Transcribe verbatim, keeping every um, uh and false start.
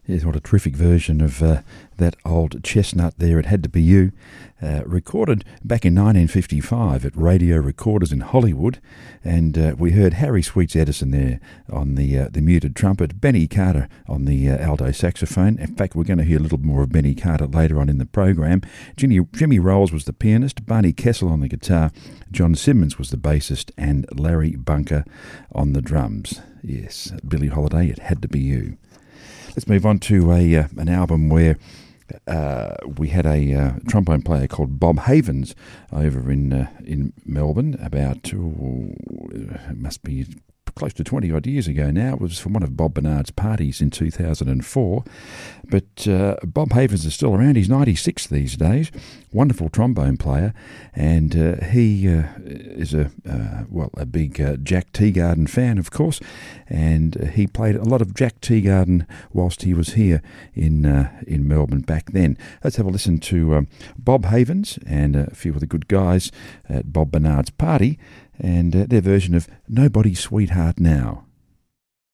Yes, what a terrific version of uh, that old chestnut there, It Had to Be You. Uh, recorded back in nineteen fifty-five at Radio Recorders in Hollywood, and uh, we heard Harry Sweets Edison there on the uh, the muted trumpet, Benny Carter on the uh, alto saxophone. In fact, we're going to hear a little more of Benny Carter later on in the program. Jimmy, Jimmy Rolls was the pianist, Barney Kessel on the guitar, John Simmons was the bassist, and Larry Bunker on the drums. Yes, Billie Holiday, It Had to Be You. Let's move on to a uh, an album where uh, we had a uh, trombone player called Bob Havens over in uh, in Melbourne about, oh, it must be close to twenty odd years ago now. It was from one of Bob Bernard's parties in two thousand four. But uh, Bob Havens is still around. He's ninety-six these days. Wonderful trombone player, and uh, he uh, is a uh, well a big uh, Jack Teagarden fan, of course, and uh, he played a lot of Jack Teagarden whilst he was here in uh, in Melbourne back then. Let's have a listen to um, Bob Havens and a few of the good guys at Bob Bernard's party, and uh, their version of Nobody's Sweetheart Now.